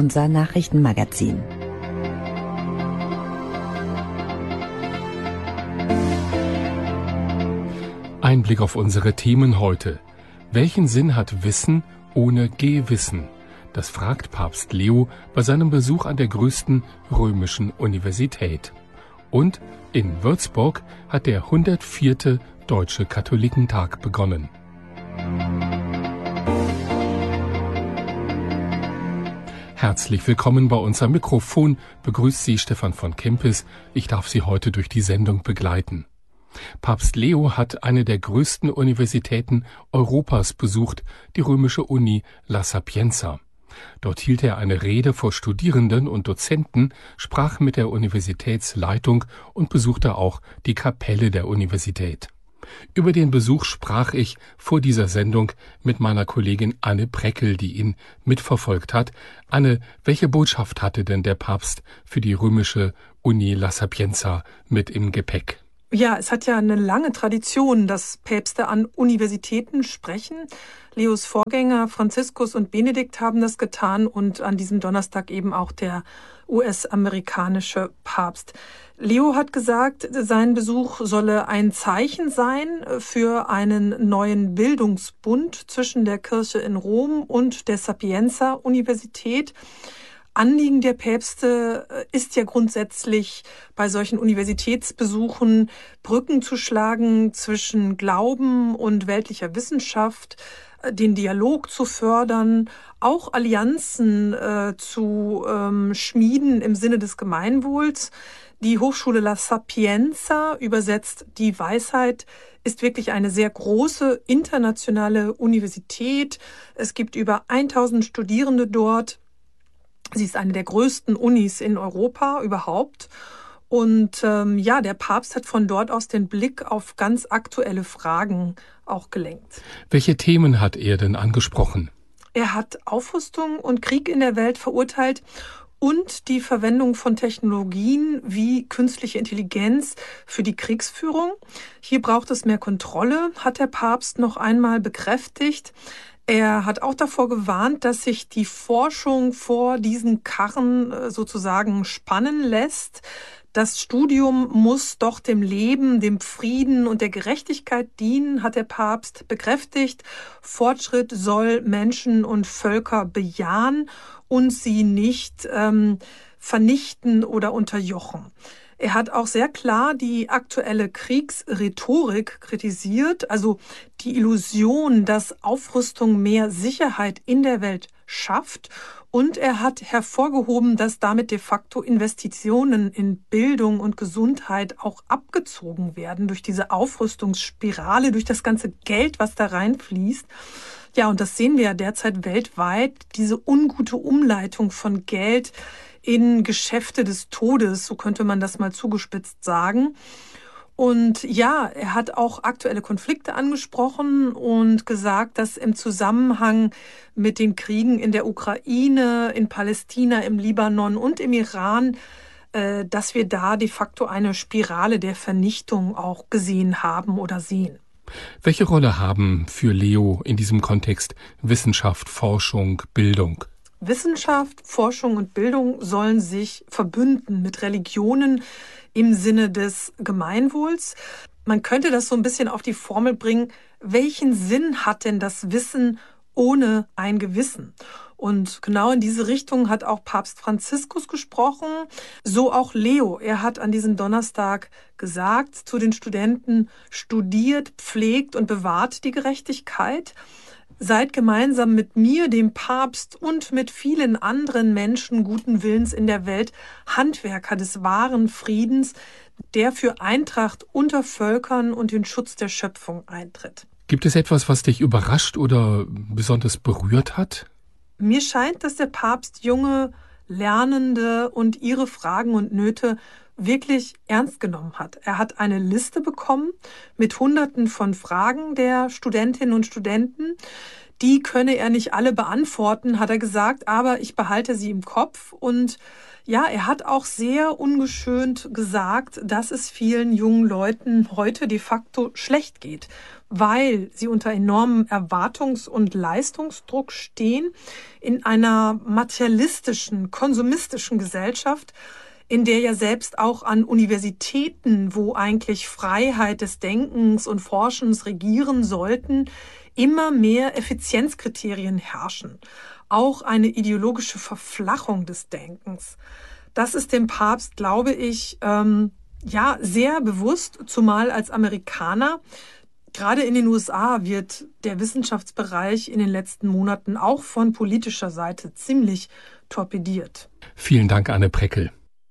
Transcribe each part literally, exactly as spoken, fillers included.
unser Nachrichtenmagazin. Ein Blick auf unsere Themen heute. Welchen Sinn hat Wissen ohne Gewissen? Das fragt Papst Leo bei seinem Besuch an der größten römischen Universität. Und in Würzburg hat der hundertvierte Deutsche Katholikentag begonnen. Herzlich willkommen bei uns am Mikrofon, begrüßt Sie Stefan von Kempis. Ich darf Sie heute durch die Sendung begleiten. Papst Leo hat eine der größten Universitäten Europas besucht, die römische Uni La Sapienza. Dort hielt er eine Rede vor Studierenden und Dozenten, sprach mit der Universitätsleitung und besuchte auch die Kapelle der Universität. Über den Besuch sprach ich vor dieser Sendung mit meiner Kollegin Anne Preckel, die ihn mitverfolgt hat. Anne, welche Botschaft hatte denn der Papst für die römische Uni La Sapienza mit im Gepäck? Ja, es hat ja eine lange Tradition, dass Päpste an Universitäten sprechen. Leos Vorgänger Franziskus und Benedikt haben das getan und an diesem Donnerstag eben auch der U S-amerikanische Papst. Leo hat gesagt, sein Besuch solle ein Zeichen sein für einen neuen Bildungsbund zwischen der Kirche in Rom und der Sapienza-Universität. Anliegen der Päpste ist ja grundsätzlich bei solchen Universitätsbesuchen Brücken zu schlagen zwischen Glauben und weltlicher Wissenschaft, den Dialog zu fördern, auch Allianzen äh, zu ähm, schmieden im Sinne des Gemeinwohls. Die Hochschule La Sapienza, übersetzt die Weisheit, ist wirklich eine sehr große internationale Universität. Es gibt über tausend Studierende dort. Sie ist eine der größten Unis in Europa überhaupt. Und ähm, ja, der Papst hat von dort aus den Blick auf ganz aktuelle Fragen auch gelenkt. Welche Themen hat er denn angesprochen? Er hat Aufrüstung und Krieg in der Welt verurteilt und die Verwendung von Technologien wie künstliche Intelligenz für die Kriegsführung. Hier braucht es mehr Kontrolle, hat der Papst noch einmal bekräftigt. Er hat auch davor gewarnt, dass sich die Forschung vor diesen Karren sozusagen spannen lässt. Das Studium muss doch dem Leben, dem Frieden und der Gerechtigkeit dienen, hat der Papst bekräftigt. Fortschritt soll Menschen und Völker bejahen und sie nicht ähm, vernichten oder unterjochen. Er hat auch sehr klar die aktuelle Kriegsrhetorik kritisiert, also die Illusion, dass Aufrüstung mehr Sicherheit in der Welt schafft. Und er hat hervorgehoben, dass damit de facto Investitionen in Bildung und Gesundheit auch abgezogen werden durch diese Aufrüstungsspirale, durch das ganze Geld, was da reinfließt. Ja, und das sehen wir ja derzeit weltweit, diese ungute Umleitung von Geld in Geschäfte des Todes, so könnte man das mal zugespitzt sagen. Und ja, er hat auch aktuelle Konflikte angesprochen und gesagt, dass im Zusammenhang mit den Kriegen in der Ukraine, in Palästina, im Libanon und im Iran, äh, dass wir da de facto eine Spirale der Vernichtung auch gesehen haben oder sehen. Welche Rolle haben für Leo in diesem Kontext Wissenschaft, Forschung, Bildung? Wissenschaft, Forschung und Bildung sollen sich verbünden mit Religionen im Sinne des Gemeinwohls. Man könnte das so ein bisschen auf die Formel bringen, welchen Sinn hat denn das Wissen ohne ein Gewissen? Und genau in diese Richtung hat auch Papst Franziskus gesprochen, so auch Leo. Er hat an diesem Donnerstag gesagt zu den Studenten, studiert, pflegt und bewahrt die Gerechtigkeit. Seid gemeinsam mit mir, dem Papst und mit vielen anderen Menschen guten Willens in der Welt Handwerker des wahren Friedens, der für Eintracht unter Völkern und den Schutz der Schöpfung eintritt. Gibt es etwas, was dich überrascht oder besonders berührt hat? Mir scheint, dass der Papst junge Lernende und ihre Fragen und Nöte wirklich ernst genommen hat. Er hat eine Liste bekommen mit Hunderten von Fragen der Studentinnen und Studenten. Die könne er nicht alle beantworten, hat er gesagt, aber ich behalte sie im Kopf. Und ja, er hat auch sehr ungeschönt gesagt, dass es vielen jungen Leuten heute de facto schlecht geht, weil sie unter enormem Erwartungs- und Leistungsdruck stehen in einer materialistischen, konsumistischen Gesellschaft, in der ja selbst auch an Universitäten, wo eigentlich Freiheit des Denkens und Forschens regieren sollten, immer mehr Effizienzkriterien herrschen. Auch eine ideologische Verflachung des Denkens. Das ist dem Papst, glaube ich, ähm, ja, sehr bewusst, zumal als Amerikaner. Gerade in den U S A wird der Wissenschaftsbereich in den letzten Monaten auch von politischer Seite ziemlich torpediert. Vielen Dank, Anne Preckel.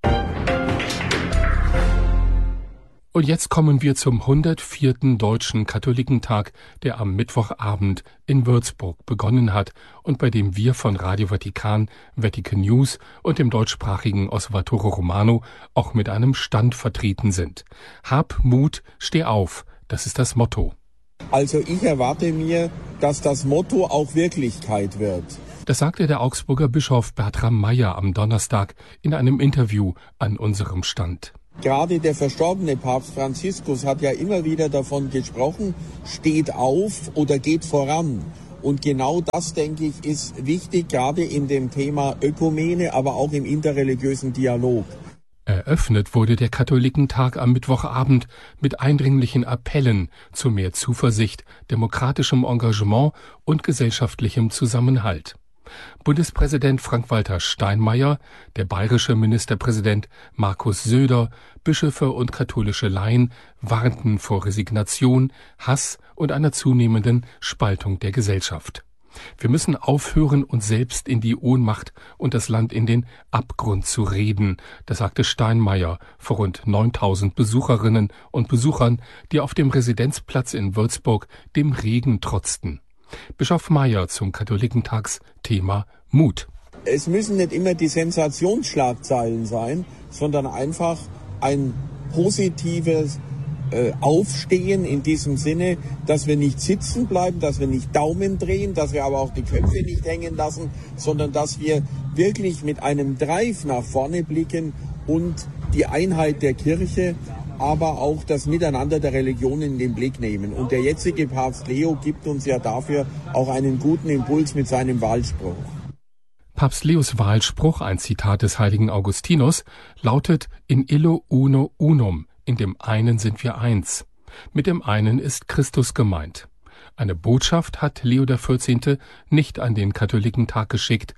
Und jetzt kommen wir zum hundertvierten Deutschen Katholikentag, der am Mittwochabend in Würzburg begonnen hat und bei dem wir von Radio Vatikan, Vatican News und dem deutschsprachigen Osservatore Romano auch mit einem Stand vertreten sind. Hab Mut, steh auf, das ist das Motto. Also ich erwarte mir, dass das Motto auch Wirklichkeit wird. Das sagte der Augsburger Bischof Bertram Meyer am Donnerstag in einem Interview an unserem Stand. Gerade der verstorbene Papst Franziskus hat ja immer wieder davon gesprochen, steht auf oder geht voran. Und genau das, denke ich, ist wichtig, gerade in dem Thema Ökumene, aber auch im interreligiösen Dialog. Eröffnet wurde der Katholikentag am Mittwochabend mit eindringlichen Appellen zu mehr Zuversicht, demokratischem Engagement und gesellschaftlichem Zusammenhalt. Bundespräsident Frank-Walter Steinmeier, der bayerische Ministerpräsident Markus Söder, Bischöfe und katholische Laien warnten vor Resignation, Hass und einer zunehmenden Spaltung der Gesellschaft. Wir müssen aufhören, uns selbst in die Ohnmacht und das Land in den Abgrund zu reden, das sagte Steinmeier vor rund neuntausend Besucherinnen und Besuchern, die auf dem Residenzplatz in Würzburg dem Regen trotzten. Bischof Meyer zum Katholikentagsthema Mut. Es müssen nicht immer die Sensationsschlagzeilen sein, sondern einfach ein positives äh, Aufstehen in diesem Sinne, dass wir nicht sitzen bleiben, dass wir nicht Daumen drehen, dass wir aber auch die Köpfe nicht hängen lassen, sondern dass wir wirklich mit einem Drive nach vorne blicken und die Einheit der Kirche, aber auch das Miteinander der Religionen in den Blick nehmen. Und der jetzige Papst Leo gibt uns ja dafür auch einen guten Impuls mit seinem Wahlspruch. Papst Leos Wahlspruch, ein Zitat des heiligen Augustinus, lautet In illo uno unum, in dem einen sind wir eins. Mit dem einen ist Christus gemeint. Eine Botschaft hat Leo der vierzehnte nicht an den Katholikentag geschickt.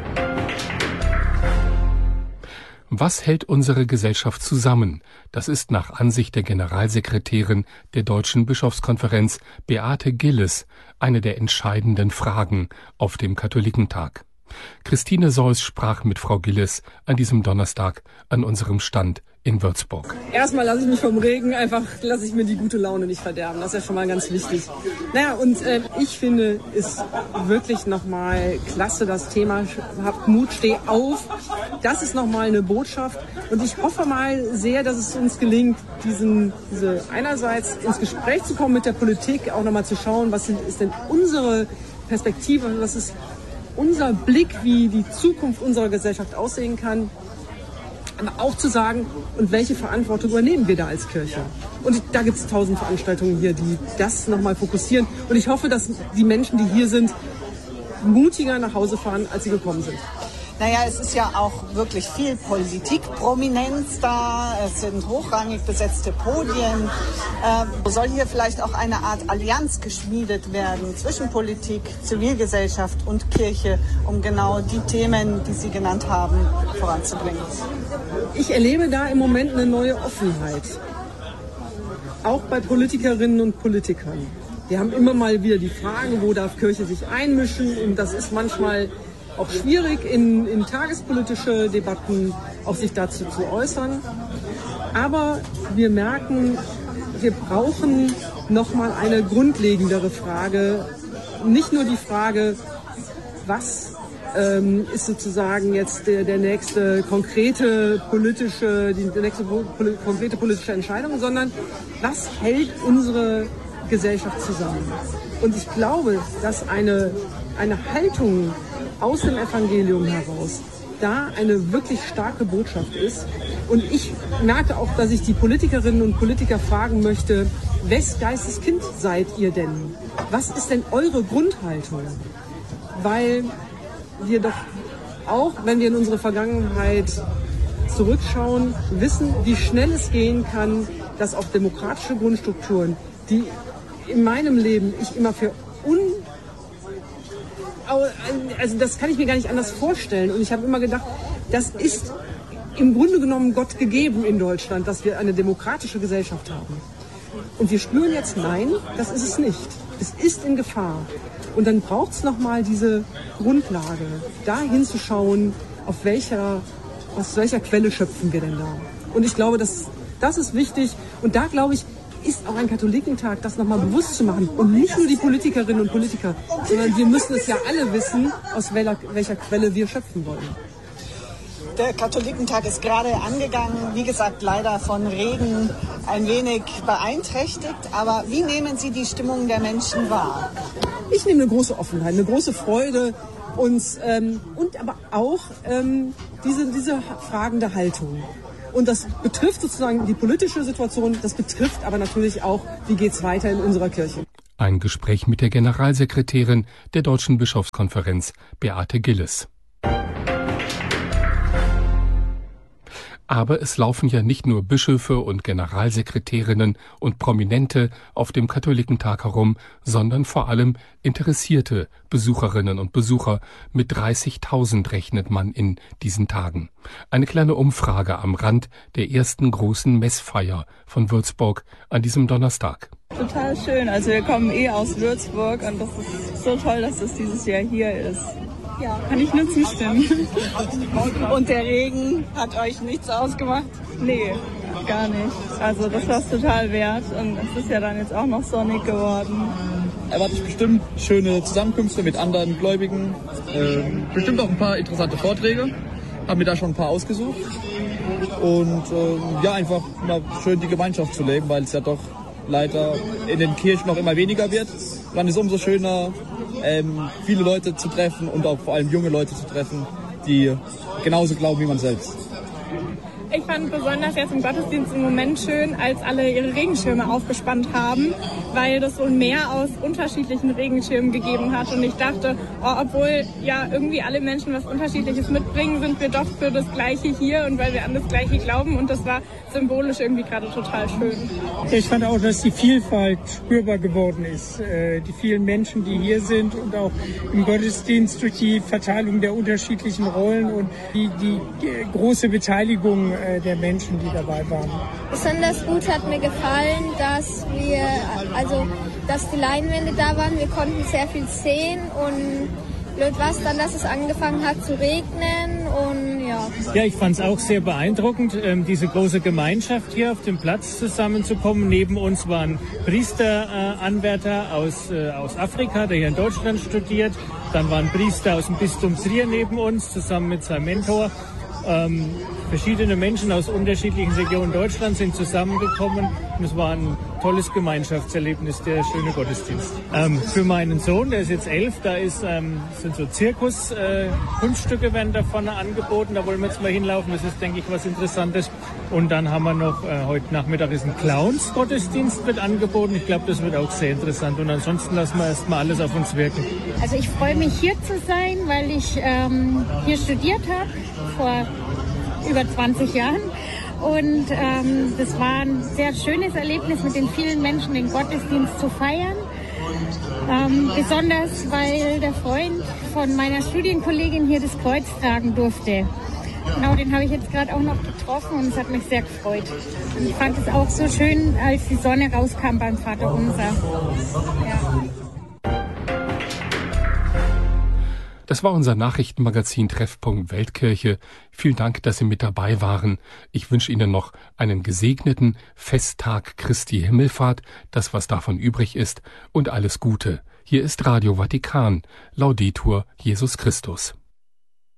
Was hält unsere Gesellschaft zusammen? Das ist nach Ansicht der Generalsekretärin der Deutschen Bischofskonferenz, Beate Gilles, eine der entscheidenden Fragen auf dem Katholikentag. Christine Seuss sprach mit Frau Gilles an diesem Donnerstag an unserem Stand in Würzburg. Erstmal lasse ich mich vom Regen, einfach lasse ich mir die gute Laune nicht verderben. Das ist ja schon mal ganz wichtig. Naja, und äh, ich finde, ist wirklich nochmal klasse, das Thema Habt Mut, steh auf. Das ist nochmal eine Botschaft. Und ich hoffe mal sehr, dass es uns gelingt, diesen, diese einerseits ins Gespräch zu kommen mit der Politik, auch nochmal zu schauen, was ist denn unsere Perspektive, was ist unser Blick, wie die Zukunft unserer Gesellschaft aussehen kann. Aber auch zu sagen, und welche Verantwortung übernehmen wir da als Kirche? Und da gibt es tausend Veranstaltungen hier, die das nochmal fokussieren. Und ich hoffe, dass die Menschen, die hier sind, mutiger nach Hause fahren, als sie gekommen sind. Naja, es ist ja auch wirklich viel Politikprominenz da. Es sind hochrangig besetzte Podien. Äh, soll hier vielleicht auch eine Art Allianz geschmiedet werden zwischen Politik, Zivilgesellschaft und Kirche, um genau die Themen, die Sie genannt haben, voranzubringen? Ich erlebe da im Moment eine neue Offenheit. Auch bei Politikerinnen und Politikern. Wir haben immer mal wieder die Frage, wo darf Kirche sich einmischen? Und das ist manchmal auch schwierig, in, in tagespolitische Debatten auch sich dazu zu äußern. Aber wir merken, wir brauchen nochmal eine grundlegendere Frage. Nicht nur die Frage, was ähm, ist sozusagen jetzt der, der nächste konkrete politische, die, die nächste pol- konkrete politische Entscheidung, sondern was hält unsere Gesellschaft zusammen? Und ich glaube, dass eine, eine Haltung aus dem Evangelium heraus da eine wirklich starke Botschaft ist. Und ich merke auch, dass ich die Politikerinnen und Politiker fragen möchte, wes Geistes Kind seid ihr denn? Was ist denn eure Grundhaltung? Weil wir doch auch, wenn wir in unsere Vergangenheit zurückschauen, wissen, wie schnell es gehen kann, dass auch demokratische Grundstrukturen, die in meinem Leben ich immer für un... Also das kann ich mir gar nicht anders vorstellen. Und ich habe immer gedacht, das ist im Grunde genommen Gott gegeben in Deutschland, dass wir eine demokratische Gesellschaft haben. Und wir spüren jetzt, nein, das ist es nicht. Es ist in Gefahr. Und dann braucht es nochmal diese Grundlage, da hinzuschauen, auf welcher, aus welcher Quelle schöpfen wir denn da. Und ich glaube, das, das ist wichtig. Und da, glaube ich, ist auch ein Katholikentag, das nochmal bewusst zu machen. Und nicht nur die Politikerinnen und Politiker, sondern wir müssen es ja alle wissen, aus welcher, welcher Quelle wir schöpfen wollen. Der Katholikentag ist gerade angegangen, wie gesagt, leider von Regen ein wenig beeinträchtigt. Aber wie nehmen Sie die Stimmung der Menschen wahr? Ich nehme eine große Offenheit, eine große Freude uns, ähm, und aber auch ähm, diese, diese fragende Haltung. Und das betrifft sozusagen die politische Situation, das betrifft aber natürlich auch, wie geht's weiter in unserer Kirche. Ein Gespräch mit der Generalsekretärin der Deutschen Bischofskonferenz, Beate Gilles. Aber es laufen ja nicht nur Bischöfe und Generalsekretärinnen und Prominente auf dem Katholikentag herum, sondern vor allem interessierte Besucherinnen und Besucher. Mit dreißigtausend rechnet man in diesen Tagen. Eine kleine Umfrage am Rand der ersten großen Messfeier von Würzburg an diesem Donnerstag. Total schön. Also wir kommen eh aus Würzburg und das ist so toll, dass es dieses Jahr hier ist. Ja, kann ich nur zustimmen. Und der Regen hat euch nichts ausgemacht? Nee, gar nicht. Also das war es total wert und es ist ja dann jetzt auch noch sonnig geworden. Erwarte ich bestimmt schöne Zusammenkünfte mit anderen Gläubigen, ähm, bestimmt auch ein paar interessante Vorträge. Habe mir da schon ein paar ausgesucht. Und ähm, ja, einfach mal schön die Gemeinschaft zu leben, weil es ja doch leider in den Kirchen noch immer weniger wird. Dann ist es umso schöner, ähm, viele Leute zu treffen und auch vor allem junge Leute zu treffen, die genauso glauben wie man selbst. Ich fand besonders jetzt im Gottesdienst im Moment schön, als alle ihre Regenschirme aufgespannt haben, weil das so ein Meer aus unterschiedlichen Regenschirmen gegeben hat. Und ich dachte, oh, obwohl ja irgendwie alle Menschen was Unterschiedliches mitbringen, sind wir doch für das Gleiche hier und weil wir an das Gleiche glauben. Und das war symbolisch irgendwie gerade total schön. Ich fand auch, dass die Vielfalt spürbar geworden ist. Die vielen Menschen, die hier sind und auch im Gottesdienst durch die Verteilung der unterschiedlichen Rollen und die, die große Beteiligung der Menschen, die dabei waren. Besonders gut hat mir gefallen, dass wir, also, dass die Leinwände da waren. Wir konnten sehr viel sehen und blöd war es dann, dass es angefangen hat zu regnen und ja. Ja, ich fand es auch sehr beeindruckend, ähm, diese große Gemeinschaft hier auf dem Platz zusammenzukommen. Neben uns waren Priesteranwärter äh, aus, äh, aus Afrika, der hier in Deutschland studiert. Dann waren Priester aus dem Bistum Trier neben uns, zusammen mit seinem Mentor. Ähm, verschiedene Menschen aus unterschiedlichen Regionen Deutschlands sind zusammengekommen und es war ein tolles Gemeinschaftserlebnis, der schöne Gottesdienst. Ähm, für meinen Sohn, der ist jetzt elf, da ist, ähm, sind so Zirkus-Kunststücke äh, werden da vorne angeboten, da wollen wir jetzt mal hinlaufen, das ist, denke ich, was Interessantes. Und dann haben wir noch, äh, heute Nachmittag ist ein Clowns-Gottesdienst wird angeboten, ich glaube, das wird auch sehr interessant und ansonsten lassen wir erstmal alles auf uns wirken. Also ich freue mich hier zu sein, weil ich ähm, hier studiert habe, vor über zwanzig Jahren. Und ähm, das war ein sehr schönes Erlebnis, mit den vielen Menschen den Gottesdienst zu feiern. Ähm, besonders, weil der Freund von meiner Studienkollegin hier das Kreuz tragen durfte. Genau, den habe ich jetzt gerade auch noch getroffen und es hat mich sehr gefreut. Und ich fand es auch so schön, als die Sonne rauskam beim Vaterunser. Ja. Das war unser Nachrichtenmagazin Treffpunkt Weltkirche. Vielen Dank, dass Sie mit dabei waren. Ich wünsche Ihnen noch einen gesegneten Festtag Christi Himmelfahrt, das, was davon übrig ist, und alles Gute. Hier ist Radio Vatikan. Laudetur Jesus Christus.